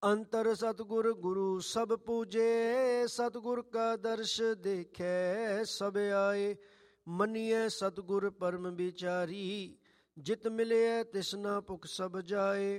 ਅੰਤਰ ਸਤਿਗੁਰ ਗੁਰੂ ਸਭ ਪੂਜੇ, ਸਤਿਗੁਰ ਕਾ ਦਰਸ਼ ਦੇਖੈ ਸਭ ਆਏ। ਮੰਨੀਐ ਸਤਿਗੁਰ ਪਰਮ ਵਿਚਾਰੀ, ਜਿਤ ਮਿਲਿਐ ਤਿਸ ਨਾ ਭੁਖ ਸਭ ਜਾਏ।